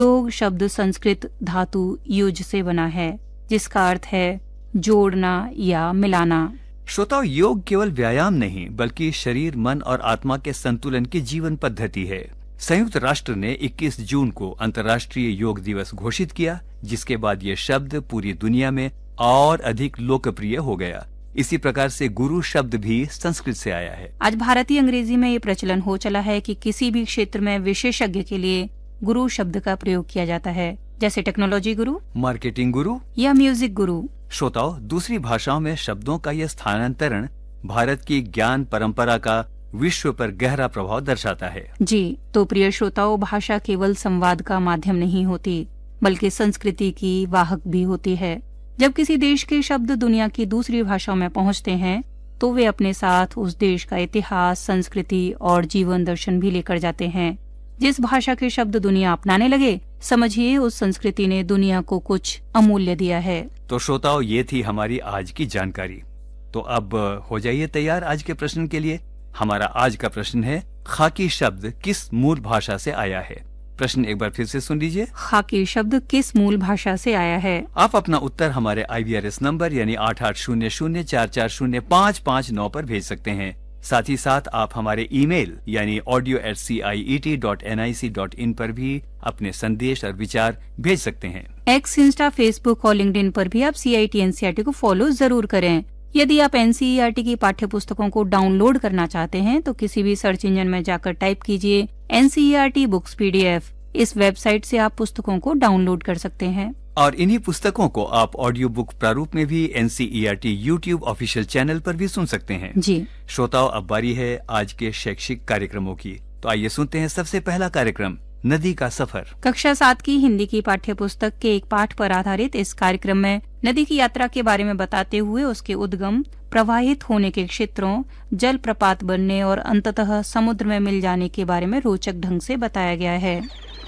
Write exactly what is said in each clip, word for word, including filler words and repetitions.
योग शब्द संस्कृत धातु युज से बना है, जिसका अर्थ है जोड़ना या मिलाना। श्रोताओ, योग केवल व्यायाम नहीं बल्कि शरीर, मन और आत्मा के संतुलन की जीवन पद्धति है। संयुक्त राष्ट्र ने इक्कीस जून को अंतर्राष्ट्रीय योग दिवस घोषित किया, जिसके बाद ये शब्द पूरी दुनिया में और अधिक लोकप्रिय हो गया। इसी प्रकार से गुरु शब्द भी संस्कृत से आया है। आज भारतीय अंग्रेजी में ये प्रचलन हो चला है कि किसी भी क्षेत्र में विशेषज्ञ के लिए गुरु शब्द का प्रयोग किया जाता है, जैसे टेक्नोलॉजी गुरु, मार्केटिंग गुरु या म्यूजिक गुरु। श्रोताओ, दूसरी भाषाओं में शब्दों का यह स्थानांतरण भारत की ज्ञान परंपरा का विश्व पर गहरा प्रभाव दर्शाता है। जी तो प्रिय श्रोताओ, भाषा केवल संवाद का माध्यम नहीं होती, बल्कि संस्कृति की वाहक भी होती है। जब किसी देश के शब्द दुनिया की दूसरी भाषाओं में पहुंचते हैं, तो वे अपने साथ उस देश का इतिहास, संस्कृति और जीवन दर्शन भी लेकर जाते हैं। जिस भाषा के शब्द दुनिया अपनाने लगे, समझिए उस संस्कृति ने दुनिया को कुछ अमूल्य दिया है। तो श्रोताओ, ये थी हमारी आज की जानकारी। तो अब हो जाइए तैयार आज के प्रश्न के लिए। हमारा आज का प्रश्न है, खाकी शब्द किस मूल भाषा से आया है? प्रश्न एक बार फिर से सुन लीजिए। खाकी शब्द किस मूल भाषा से आया है? आप अपना उत्तर हमारे आई वी आर एस नंबर यानी आठ आठ शून्य शून्य चार चार शून्य पाँच पाँच नौ पर भेज सकते हैं। साथ ही साथ आप हमारे ईमेल यानी audio eight C I E T dot N I C dot in पर भी अपने संदेश और विचार भेज सकते हैं। एक्स, इंस्टा, फेसबुक और लिंक्डइन पर भी आप सी I T N C E R T को फॉलो जरूर करें। यदि आप N C E R T की पाठ्य पुस्तकों को डाउनलोड करना चाहते हैं, तो किसी भी सर्च इंजन में जाकर टाइप कीजिए N C E R T books P D F. इस वेबसाइट से आप पुस्तकों को डाउनलोड कर सकते हैं और इन्हीं पुस्तकों को आप ऑडियो बुक प्रारूप में भी N C E R T YouTube official channel पर भी सुन सकते हैं। जी श्रोताओं, अब बारी है आज के शैक्षिक कार्यक्रमों की। तो आइए सुनते हैं सबसे पहला कार्यक्रम, नदी का सफर। कक्षा सात की हिंदी की पाठ्य पुस्तक के एक पाठ पर आधारित इस कार्यक्रम में नदी की यात्रा के बारे में बताते हुए उसके उद्गम, प्रवाहित होने के क्षेत्रों, जल प्रपात बनने और अंततः समुद्र में मिल जाने के बारे में रोचक ढंग से बताया गया है।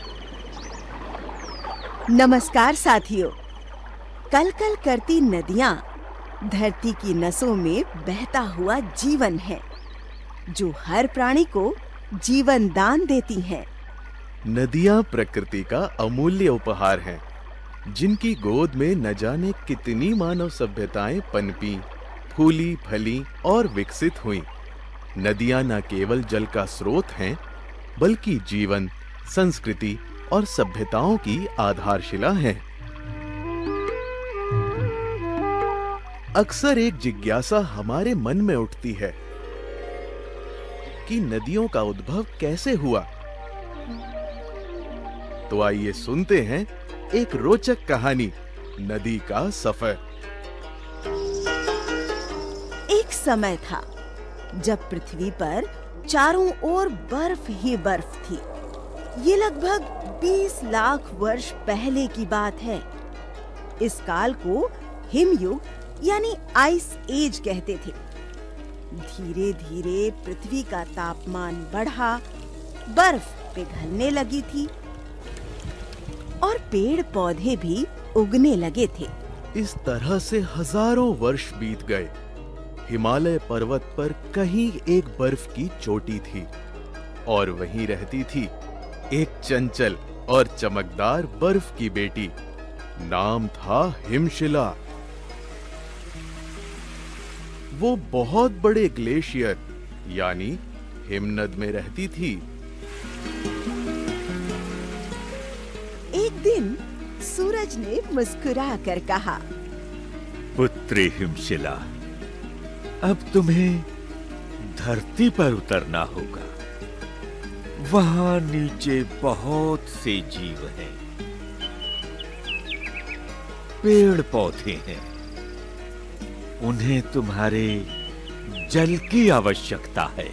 नमस्कार साथियों, कल कल करती नदियाँ धरती की नसों में बहता हुआ जीवन है, जो हर प्राणी को जीवन दान देती हैं। नदियाँ प्रकृति का अमूल्य उपहार हैं, जिनकी गोद में न जाने कितनी मानव सभ्यताएं पनपी, फूली, फली और विकसित हुईं। नदियाँ न केवल जल का स्रोत हैं, बल्कि जीवन, संस्कृति और सभ्यताओं की आधारशिला हैं। अक्सर एक जिज्ञासा हमारे मन में उठती है कि नदियों का उद्भव कैसे हुआ। तो आइए सुनते हैं एक रोचक कहानी, नदी का सफर। एक समय था जब पृथ्वी पर चारों ओर बर्फ ही बर्फ थी। ये लगभग बीस लाख वर्ष पहले की बात है। इस काल को हिमयुग यानी आइस एज कहते थे। धीरे धीरे पृथ्वी का तापमान बढ़ा, बर्फ पिघलने लगी थी और पेड़ पौधे भी उगने लगे थे। इस तरह से हजारों वर्ष बीत गए। हिमालय पर्वत पर कहीं एक बर्फ की चोटी थी और वहीं रहती थी एक चंचल और चमकदार बर्फ की बेटी। नाम था हिमशिला। वो बहुत बड़े ग्लेशियर यानी हिमनद में रहती थी। एक दिन सूरज ने मुस्कुरा कर कहा, पुत्री हिमशिला, अब तुम्हें धरती पर उतरना होगा। वहां नीचे बहुत से जीव हैं, पेड़ पौधे हैं। उन्हें तुम्हारे जल की आवश्यकता है।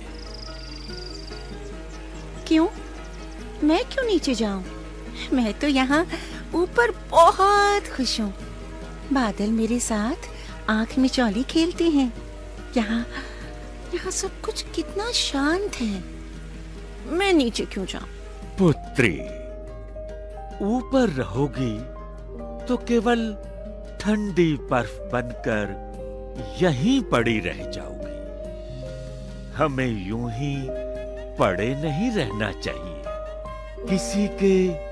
क्यों? मैं क्यों नीचे जाऊं? मैं तो यहाँ ऊपर बहुत खुश हूँ। बादल मेरे साथ आंख मिचौली खेलते हैं। यहाँ यहाँ सब कुछ कितना शांत है। मैं नीचे क्यों जाऊं? पुत्री, ऊपर रहोगी तो केवल ठंडी बर्फ बनकर यहीं पड़ी रह जाओगी। हमें यूं ही पड़े नहीं रहना चाहिए। किसी के